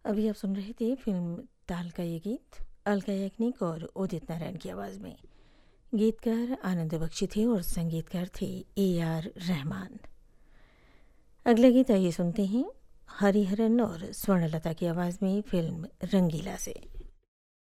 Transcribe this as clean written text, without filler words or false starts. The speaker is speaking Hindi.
अभी आप सुन रहे थे फिल्म ताल का ये गीत अलका याग्निक और उदित नारायण की आवाज़ में। गीतकार आनंद बख्शी थे और संगीतकार थे AR रहमान। अगला गीत आइए सुनते हैं हरिहरन और स्वर्णलता की आवाज़ में फिल्म रंगीला से।